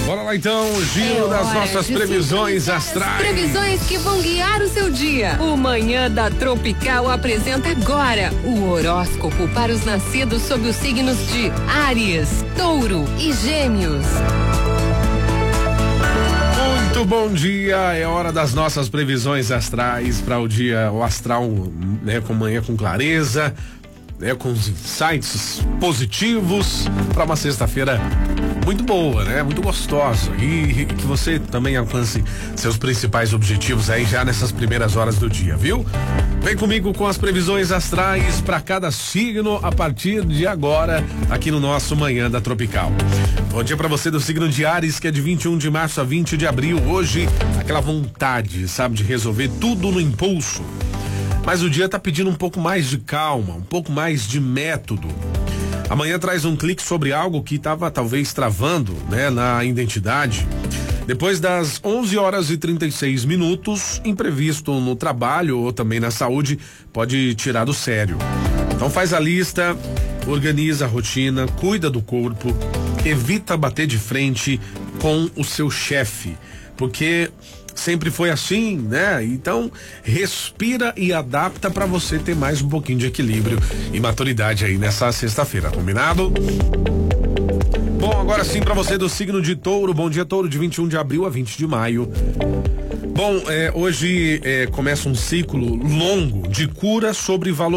Bora lá então, o giro das nossas previsões astrais. Previsões que vão guiar o seu dia. O Manhã da Tropical apresenta agora o horóscopo para os nascidos sob os signos de Áries, Touro e Gêmeos. Muito bom dia, é hora das nossas previsões astrais para o dia, o astral, né, com manhã com clareza, né, com insights positivos para uma sexta-feira muito boa, né? Muito gostosa e que você também alcance seus principais objetivos aí já nessas primeiras horas do dia, viu? Vem comigo com as previsões astrais para cada signo a partir de agora aqui no nosso Manhã da Tropical. Bom dia para você do signo de Áries, que é de 21 de março a 20 de abril. Hoje, aquela vontade, sabe, de resolver tudo no impulso. Mas o dia tá pedindo um pouco mais de calma, um pouco mais de método. Amanhã traz um clique sobre algo que estava talvez travando, né, na identidade. Depois das 11 horas e 36 minutos, imprevisto no trabalho ou também na saúde pode tirar do sério. Então faz a lista, organiza a rotina, cuida do corpo, evita bater de frente com o seu chefe, porque sempre foi assim, né? Então, respira e adapta para você ter mais um pouquinho de equilíbrio e maturidade aí nessa sexta-feira, combinado? Bom, agora sim para você do signo de Touro. Bom dia, Touro, de 21 de abril a 20 de maio. Bom, hoje começa um ciclo longo de cura sobre valor